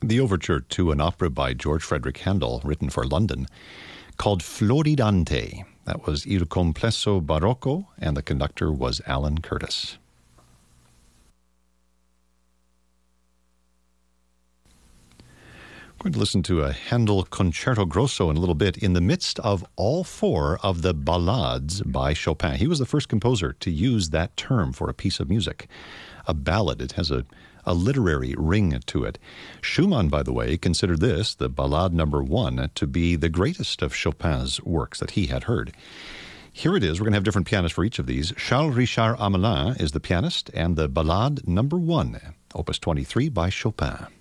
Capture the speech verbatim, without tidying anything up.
the overture to an opera by George Frederick Handel, written for London, called Floridante. That was Il Complesso Barocco, and the conductor was Alan Curtis. We're going to listen to a Handel Concerto Grosso in a little bit in the midst of all four of the ballades by Chopin. He was the first composer to use that term for a piece of music. A ballad, it has a, a literary ring to it. Schumann, by the way, considered this, the ballade number one, to be the greatest of Chopin's works that he had heard. Here it is. We're going to have different pianists for each of these. Charles Richard Hamelin is the pianist, and the ballade number one, opus twenty-three by Chopin.